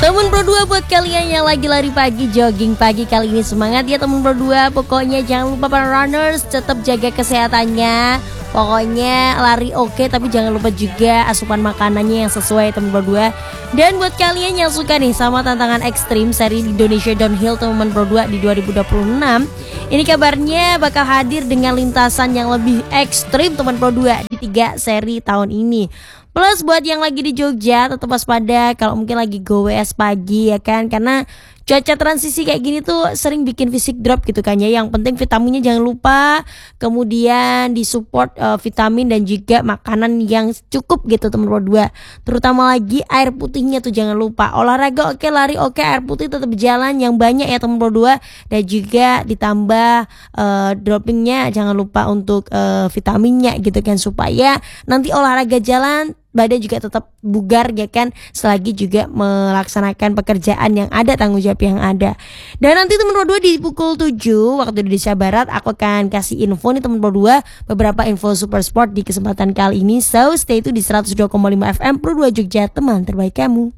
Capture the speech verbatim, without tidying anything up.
Temen Pro dua buat kalian yang lagi lari pagi, jogging pagi kali ini semangat ya temen Pro dua. Pokoknya jangan lupa para runners tetap jaga kesehatannya. Pokoknya lari oke, tapi jangan lupa juga asupan makanannya yang sesuai temen Pro dua. Dan buat kalian yang suka nih sama tantangan ekstrim seri Indonesia Downhill temen Pro dua di dua ribu dua puluh enam, ini kabarnya bakal hadir dengan lintasan yang lebih ekstrim temen Pro dua di tiga seri tahun ini. Plus buat yang lagi di Jogja tetap waspada kalau mungkin lagi go W S pagi ya kan, karena cuaca transisi kayak gini tuh sering bikin fisik drop gitu kan ya. Yang penting vitaminnya jangan lupa, kemudian disupport uh, vitamin dan juga makanan yang cukup gitu teman Pro dua. Terutama lagi air putihnya tuh jangan lupa. Olahraga oke, lari oke, air putih tetap jalan yang banyak ya teman Pro dua. Dan juga ditambah uh, droppingnya jangan lupa untuk uh, vitaminnya gitu kan, supaya nanti olahraga jalan badan juga tetap bugar ya kan, selagi juga melaksanakan pekerjaan yang ada, tanggung jawab yang ada. Dan nanti teman Pro dua di pukul tujuh waktu Indonesia Barat aku akan kasih info nih teman Pro dua, beberapa info super sport di kesempatan kali ini. So stay tune di seratus dua koma lima F M Pro dua Jogja, teman terbaik kamu.